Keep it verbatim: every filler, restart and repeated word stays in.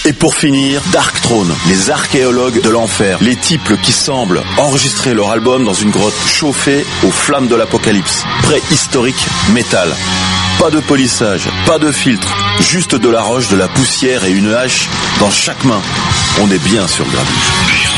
Et pour finir, Dark Throne, les archéologues de l'enfer, les types qui semblent enregistrer leur album dans une grotte chauffée aux flammes de l'apocalypse. Préhistorique métal. Pas de polissage, pas de filtre, juste de la roche, de la poussière et une hache dans chaque main. On est bien sur Grabuge.